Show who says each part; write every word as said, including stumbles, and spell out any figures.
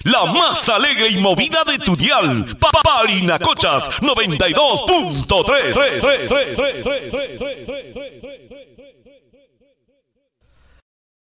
Speaker 1: la más alegre y movida de tu dial. Parinacochas noventa y dos punto tres.